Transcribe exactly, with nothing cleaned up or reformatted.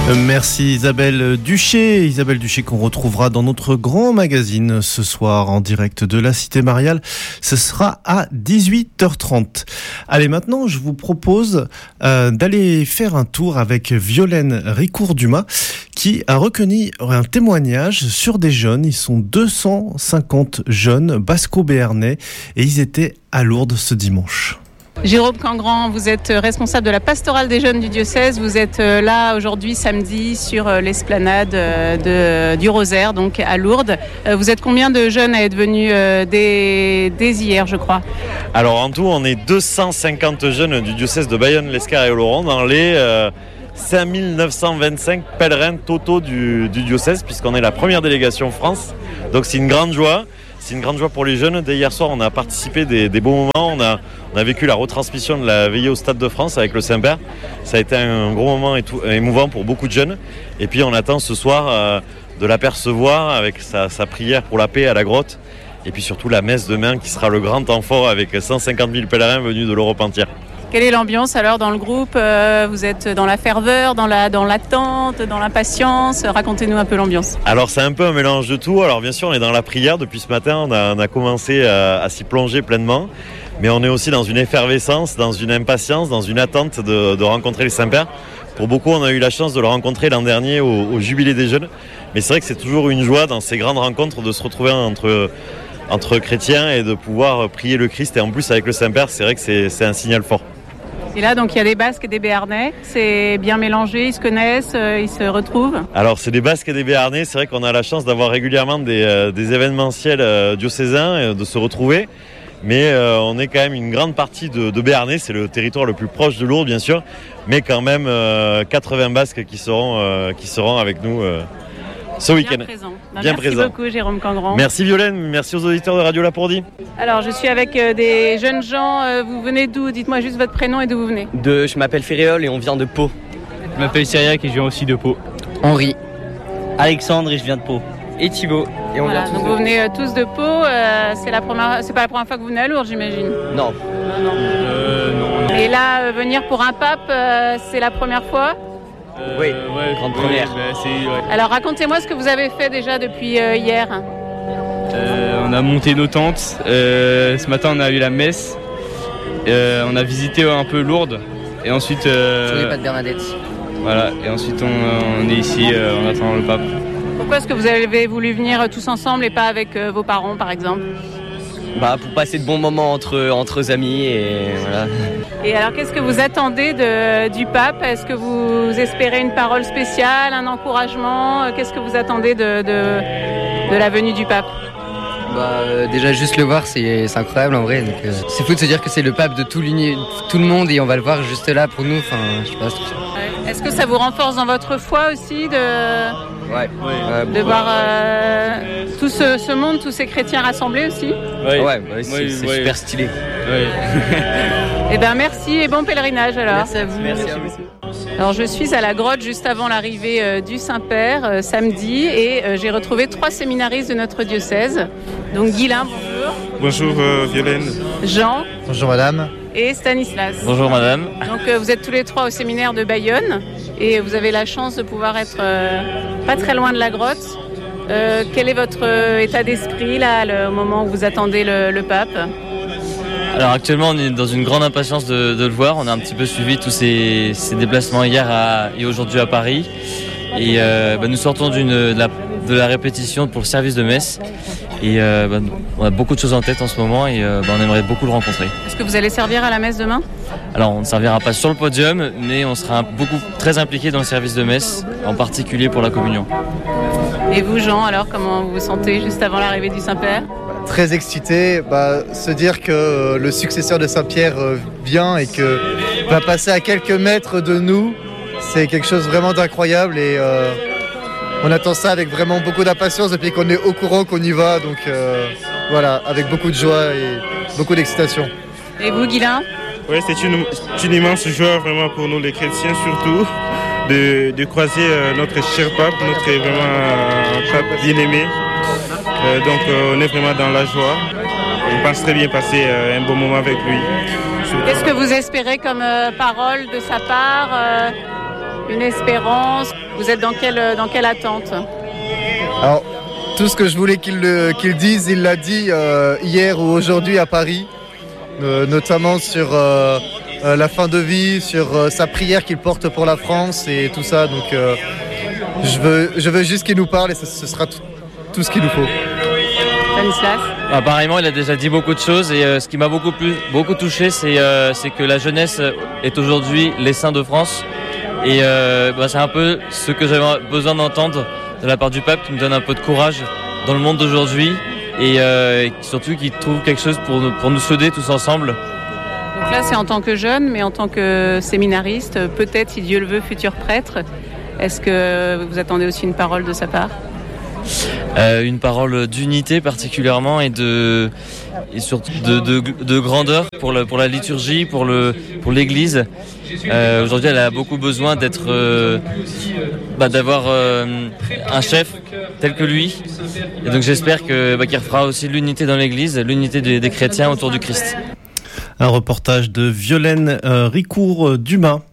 Merci Isabelle Duché. Isabelle Duché qu'on retrouvera dans notre grand magazine ce soir en direct de la Cité Mariale. Ce sera à dix-huit heures trente. Allez, maintenant je vous propose euh, d'aller faire un tour avec Violaine Ricourt-Dumas qui a recueilli un témoignage sur des jeunes. Ils sont deux cent cinquante jeunes basco-béarnais et ils étaient à Lourdes ce dimanche. Jérôme Cangrand, vous êtes responsable de la pastorale des jeunes du diocèse. Vous êtes là aujourd'hui, samedi, sur l'esplanade de, du Rosaire, donc à Lourdes. Vous êtes combien de jeunes à être venus dès, dès hier, je crois ? Alors en tout, on est deux cent cinquante jeunes du diocèse de Bayonne, l'Escar et Oloron dans les euh, cinq mille neuf cent vingt-cinq pèlerins totaux du, du diocèse, puisqu'on est la première délégation France. Donc c'est une grande joie. C'est une grande joie pour les jeunes. Dès hier soir, on a participé des, des beaux moments. On a, on a vécu la retransmission de la veillée au Stade de France avec le Saint-Père. Ça a été un gros moment émouvant pour beaucoup de jeunes. Et puis on attend ce soir euh, de l'apercevoir avec sa, sa prière pour la paix à la grotte. Et puis surtout la messe demain qui sera le grand temps fort avec cent cinquante mille pèlerins venus de l'Europe entière. Quelle est l'ambiance alors dans le groupe ? Vous êtes dans la ferveur, dans, la, dans l'attente, dans l'impatience ? Racontez-nous un peu l'ambiance. Alors c'est un peu un mélange de tout. Alors bien sûr on est dans la prière depuis ce matin, on a, on a commencé à, à s'y plonger pleinement. Mais on est aussi dans une effervescence, dans une impatience, dans une attente de, de rencontrer le Saint-Père. Pour beaucoup on a eu la chance de le rencontrer l'an dernier au, au Jubilé des Jeunes. Mais c'est vrai que c'est toujours une joie dans ces grandes rencontres de se retrouver entre... entre chrétiens et de pouvoir prier le Christ. Et en plus avec le Saint-Père, c'est vrai que c'est, c'est un signal fort. Et là, donc, il y a des Basques et des Béarnais. C'est bien mélangé, ils se connaissent, euh, ils se retrouvent. Alors, c'est des Basques et des Béarnais. C'est vrai qu'on a la chance d'avoir régulièrement des, euh, des événementiels euh, diocésains, euh, de se retrouver. Mais euh, on est quand même une grande partie de, de Béarnais. C'est le territoire le plus proche de Lourdes, bien sûr. Mais quand même, euh, quatre-vingts Basques qui seront, euh, qui seront avec nous euh, ce week-end. Bien présent. Ben, Bien merci présent. beaucoup, Jérôme Cangrand. Merci Violaine, merci aux auditeurs de Radio Lapourdie. Alors, je suis avec euh, des jeunes gens. Euh, vous venez d'où ? Dites-moi juste votre prénom et d'où vous venez. De, je m'appelle Ferréol et on vient de Pau. Je m'appelle Cyriac et je viens aussi de Pau. Henri. Alexandre et je viens de Pau. Et Thibaut. Et on Voilà, vient tous donc de vous venez euh, tous de Pau. Euh, c'est, la première... c'est pas la première fois que vous venez à Lourdes, j'imagine. Non. Non, non. Euh, non, non. Et là, euh, venir pour un pape, euh, c'est la première fois ? Euh, Oui, ouais, grande ouais, première. bah, c'est, ouais. Alors, racontez-moi ce que vous avez fait déjà depuis euh, hier. Euh, on a monté nos tentes. Euh, ce matin, on a eu la messe. Euh, on a visité un peu Lourdes. Et ensuite. Euh, Sur les pas de Bernadette. Voilà. Et ensuite, on, on est ici euh, en attendant le pape. Pourquoi est-ce que vous avez voulu venir tous ensemble et pas avec euh, vos parents, par exemple ? Bah, pour passer de bons moments entre, entre amis et voilà. Et alors, qu'est-ce que vous attendez de, du pape ? Est-ce que vous espérez une parole spéciale, un encouragement ? Qu'est-ce que vous attendez de, de, de la venue du pape ? Bah, euh, déjà juste le voir c'est, c'est incroyable en vrai, donc, euh, c'est fou de se dire que c'est le pape de tout, tout le monde et on va le voir juste là pour nous, enfin je sais pas, je trouve ça. Ouais. Est-ce que ça vous renforce dans votre foi aussi de, Ouais, ouais, de voir euh, tout ce, ce monde, tous ces chrétiens rassemblés aussi ? Ouais, ouais, ouais, c'est, ouais, c'est ouais. super stylé. Ouais. Eh bien merci et bon pèlerinage alors. Merci à vous. Merci à vous. Alors je suis à la grotte juste avant l'arrivée euh, du Saint-Père euh, samedi et euh, j'ai retrouvé trois séminaristes de notre diocèse. Donc Guilain, bonjour. Bonjour euh, Violaine. Jean. Bonjour madame. Et Stanislas. Bonjour madame. Donc euh, vous êtes tous les trois au séminaire de Bayonne et vous avez la chance de pouvoir être euh, pas très loin de la grotte. Euh, quel est votre euh, état d'esprit là, le, au moment où vous attendez le, le pape ? Alors actuellement on est dans une grande impatience de, de le voir. On a un petit peu suivi tous ces, ces déplacements hier à, et aujourd'hui à Paris. Et euh, bah, nous sortons d'une, de, la, de la répétition pour le service de messe. Et euh, bah, on a beaucoup de choses en tête en ce moment et euh, bah, on aimerait beaucoup le rencontrer. Est-ce que vous allez servir à la messe demain ? Alors on ne servira pas sur le podium, mais on sera beaucoup très impliqué dans le service de messe, en particulier pour la communion. Et vous Jean, alors comment vous vous sentez juste avant l'arrivée du Saint-Père ? Très excité, bah, se dire que euh, le successeur de Saint-Pierre euh, vient et que va passer à quelques mètres de nous, c'est quelque chose vraiment d'incroyable et euh, on attend ça avec vraiment beaucoup d'impatience depuis qu'on est au courant qu'on y va, donc euh, voilà, avec beaucoup de joie et beaucoup d'excitation. Et vous Guilain ? Oui, c'est une, une immense joie vraiment pour nous les chrétiens surtout de, de croiser euh, notre cher pape, notre vraiment euh, pape bien-aimé. Euh, donc euh, on est vraiment dans la joie. On pense très bien passer euh, un bon moment avec lui. Qu'est-ce que vous espérez comme euh, parole de sa part ? euh... une espérance. Vous êtes dans quelle, dans quelle attente? Alors, tout ce que je voulais qu'il, le, qu'il dise, il l'a dit euh, hier ou aujourd'hui à Paris, euh, notamment sur euh, euh, la fin de vie, sur euh, sa prière qu'il porte pour la France et tout ça. Donc, euh, je, veux, je veux juste qu'il nous parle et ce, ce sera tout, tout ce qu'il nous faut. Stanislas? Apparemment, il a déjà dit beaucoup de choses et euh, ce qui m'a beaucoup, plus, beaucoup touché, c'est, euh, c'est que la jeunesse est aujourd'hui les saints de France. Et euh, bah, c'est un peu ce que j'avais besoin d'entendre de la part du pape, qui me donne un peu de courage dans le monde d'aujourd'hui et, euh, et surtout qui trouve quelque chose pour nous, pour nous souder tous ensemble. Donc là, c'est en tant que jeune, mais en tant que séminariste, peut-être, si Dieu le veut, futur prêtre. Est-ce que vous attendez aussi une parole de sa part? Euh, une parole d'unité particulièrement et de et surtout de, de, de grandeur pour, le, pour la liturgie, pour, le, pour l'Église. Euh, aujourd'hui, elle a beaucoup besoin d'être, euh, bah, d'avoir euh, un chef tel que lui. Et donc j'espère que, bah, qu'il fera aussi l'unité dans l'Église, l'unité des, des chrétiens autour du Christ. Un reportage de Violaine euh, Ricourt-Dumas.